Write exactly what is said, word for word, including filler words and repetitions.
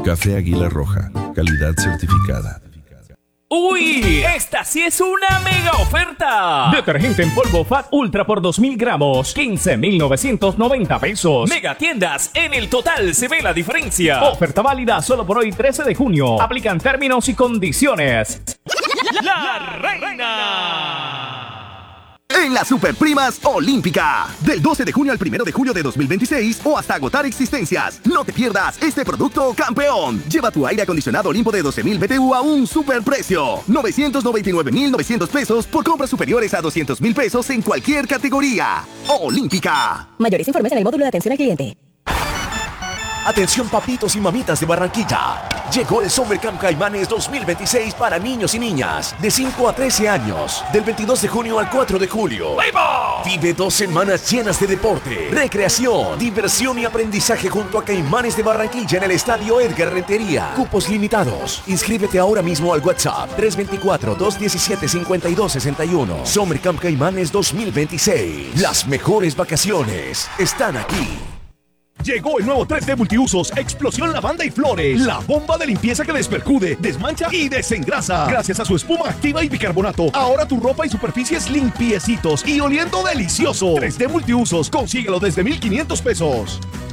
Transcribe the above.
Café Águila Roja, calidad certificada. ¡Uy! ¡Esta sí es una mega oferta! Detergente en polvo Fat Ultra por dos mil gramos, quince mil novecientos noventa pesos. Mega tiendas, en el total se ve la diferencia. Oferta válida solo por hoy, trece de junio. Aplican términos y condiciones. La Reina. En las Superprimas Olímpica. Del doce de junio al primero de julio de dos mil veintiséis o hasta agotar existencias. No te pierdas este producto campeón. Lleva tu aire acondicionado Olimpo de doce mil B T U a un superprecio. novecientos noventa y nueve mil novecientos pesos por compras superiores a doscientos mil pesos en cualquier categoría. Olímpica. Mayores informes en el módulo de atención al cliente. Atención papitos y mamitas de Barranquilla. Llegó el Summer Camp Caimanes dos mil veintiséis para niños y niñas de cinco a trece años, del veintidós de junio al cuatro de julio. ¡Viva! Vive dos semanas llenas de deporte, recreación, diversión y aprendizaje junto a Caimanes de Barranquilla en el Estadio Edgar Rentería. Cupos limitados. Inscríbete ahora mismo al WhatsApp tres dos cuatro, dos uno siete, cinco dos seis uno. Summer Camp Caimanes dos mil veintiséis. Las mejores vacaciones están aquí. Llegó el nuevo tres D Multiusos, Explosión Lavanda y Flores. La bomba de limpieza que despercude, desmancha y desengrasa. Gracias a su espuma activa y bicarbonato, ahora tu ropa y superficies limpiecitos y oliendo delicioso. tres D Multiusos, consíguelo desde mil quinientos pesos.